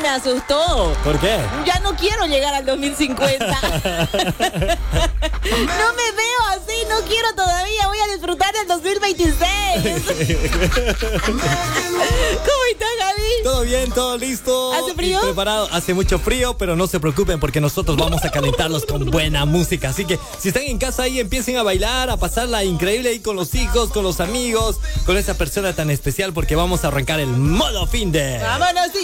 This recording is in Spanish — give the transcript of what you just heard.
me asustó. ¿Por qué? Ya no quiero llegar al 2050. No me veo así, no quiero todavía. Voy a disfrutar del 2026. ¿Cómo estás, Gaby? Todo bien, todo listo. ¿Hace frío? Y preparado. Hace mucho frío, pero no se preocupen porque nosotros vamos a calentarlos con buena música. Así que si están en casa ahí, empiecen a bailar, a pasarla increíble ahí con los hijos, con los amigos, con esa persona tan especial porque vamos a arrancar el modo fin de... ¡Vámonos!